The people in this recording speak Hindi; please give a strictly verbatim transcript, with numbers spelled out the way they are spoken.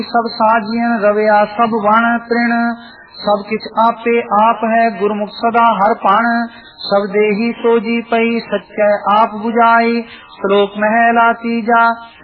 सब साजियन रवया सब वण तृण, सब किछ आपे आप है गुरमुख सदा हर पाण। सब देही सोजी पई सच्चै आप बुझाई, श्लोक महला तीजा